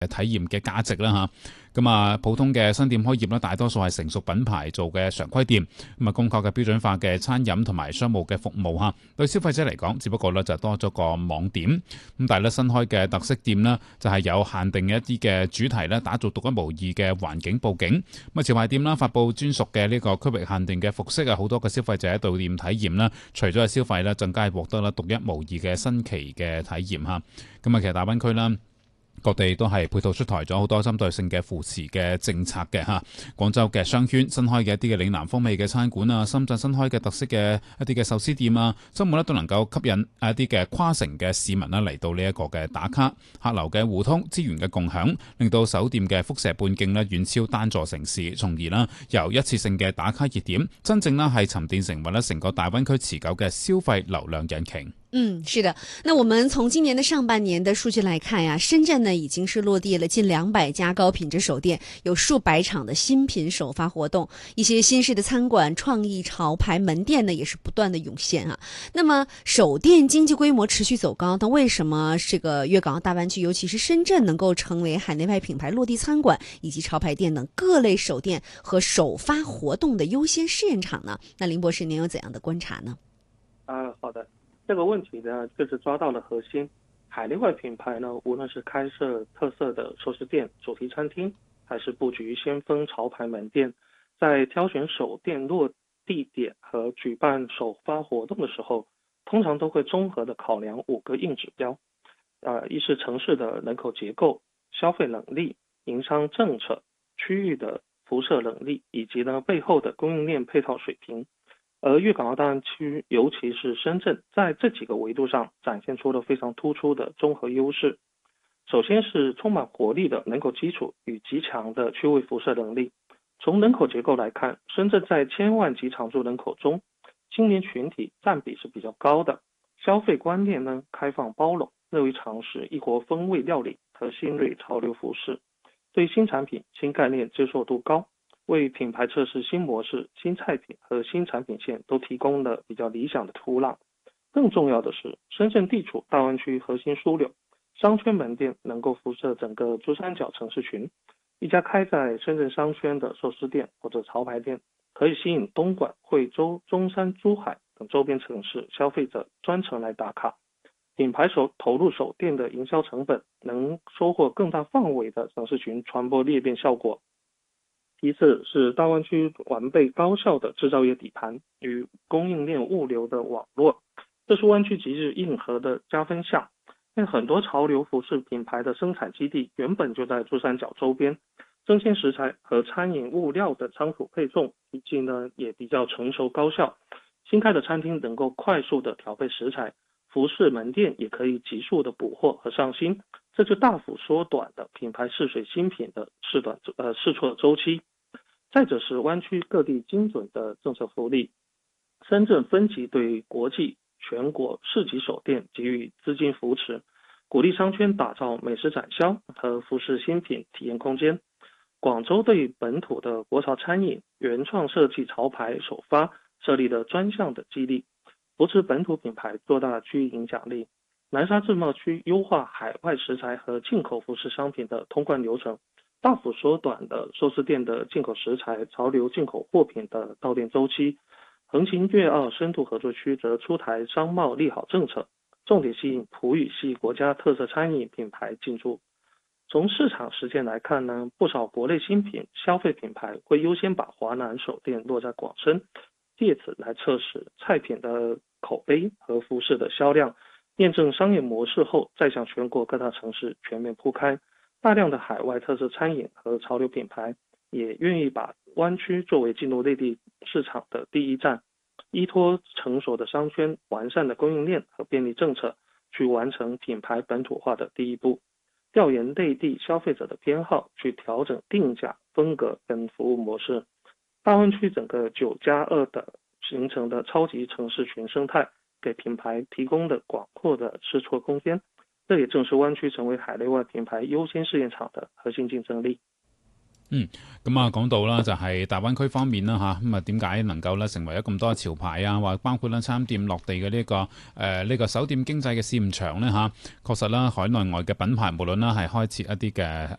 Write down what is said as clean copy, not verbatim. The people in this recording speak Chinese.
體驗嘅價值啦嚇，咁啊普通嘅新店開業咧，大多數係成熟品牌做嘅常規店，咁啊供確嘅標準化嘅餐飲同埋商務嘅服務嚇，對消費者嚟講，只不過咧就多咗個網點，咁但係咧新開嘅特色店呢，就係有限定嘅一啲嘅主題咧，打造獨一無二嘅環境佈景，咁啊潮牌店啦發佈專屬嘅呢個區域限定嘅服飾啊，好多嘅消費者喺到店體驗啦，除咗係消費咧，更加係獲得啦獨一無二嘅新奇嘅體驗嚇，咁啊其實大灣區啦。各地都係配套出台咗好多針對性嘅扶持嘅政策嘅嚇，廣州嘅商圈新開嘅一啲嘅嶺南風味嘅餐館啊，深圳新開嘅特色嘅一啲嘅壽司店啊，周末咧都能夠吸引一啲嘅跨城嘅市民啦嚟到呢一個嘅打卡，客流嘅互通資源嘅共享，令到首店嘅輻射半徑咧遠超單座城市，從而啦由一次性嘅打卡熱點，真正啦係沉澱成為咧成個大灣區持久嘅消費流量引擎。 是的。那我们从今年的上半年的数据来看呀，深圳呢已经是落地了近200家高品质首店，有数百场的新品首发活动，一些新式的餐馆、创意潮牌门店呢也是不断的涌现啊。那么首店经济规模持续走高，但为什么这个粤港澳大湾区，尤其是深圳，能够成为海内外品牌落地餐馆以及潮牌店等各类首店和首发活动的优先试验场呢？那林博士，您有怎样的观察呢？ 好的。这个问题呢，就是抓到了核心。海内外品牌呢，无论是开设特色的寿司店、主题餐厅，还是布局先锋潮牌门店，在挑选首店落地点和举办首发活动的时候，通常都会综合的考量5个硬指标。一是城市的人口结构、消费能力、营商政策、区域的辐射能力，以及呢背后的供应链配套水平。而粤港澳大湾区，尤其是深圳，在这几个维度上展现出了非常突出的综合优势。首先是充满活力的人口基础与极强的区位辐射能力。从人口结构来看，深圳在千万级常住人口中，青年群体占比是比较高的，消费观念呢开放包容，乐于尝试异国风味料理和新锐潮流服饰，对新产品、新概念接受度高，为品牌测试新模式、新菜品和新产品线都提供了比较理想的土壤。更重要的是，深圳地处大湾区核心枢纽，商圈门店能够辐射整个珠三角城市群。一家开在深圳商圈的寿司店或者潮牌店，可以吸引东莞、惠州、中山、珠海等周边城市消费者专程来打卡。品牌投入首店的营销成本，能收获更大范围的城市群传播裂变效果。其次是大湾区完备高效的制造业底盘与供应链物流的网络，这是湾区极致硬核的加分项。因为很多潮流服饰品牌的生产基地原本就在珠三角周边，生鲜食材和餐饮物料的仓储配送以及呢也比较成熟高效。新开的餐厅能够快速的调配食材，服饰门店也可以急速的补货和上新，这就大幅缩短了品牌试水新品的试错周期。再者是湾区各地精准的政策福利，深圳分级对国际全国市级首店给予资金扶持，鼓励商圈打造美食展销和服饰新品体验空间。广州对本土的国潮餐饮、原创设计潮牌首发设立了专项的激励，扶持本土品牌做大区域影响力。南沙自贸区优化海外食材和进口服饰商品的通关流程，大幅缩短了寿司店的进口食材、潮流进口货品的到店周期。横琴粤澳深度合作区则出台商贸利好政策，重点吸引葡语系国家特色餐饮品牌进驻。从市场实践来看呢，不少国内新品消费品牌会优先把华南首店落在广深，借此来测试菜品的口碑和服饰的销量，验证商业模式后，再向全国各大城市全面铺开。大量的海外特色餐饮和潮流品牌也愿意把湾区作为进入内地市场的第一站，依托成熟的商圈、完善的供应链和便利政策，去完成品牌本土化的第一步。调研内地消费者的偏好，去调整定价、风格跟服务模式。大湾区整个9+2的形成的超级城市群生态，给品牌提供了广阔的试错空间。这也正是湾区成为海内外品牌优先试验场的核心竞争力。 咁啊，講到啦，就係大灣區方面啦嚇，咁啊點解能夠咧成為咗咁多潮牌啊，或包括咧餐店落地嘅呢個酒店經濟嘅試驗場呢？嚇，確實啦，海內外嘅品牌無論啦係開設一啲嘅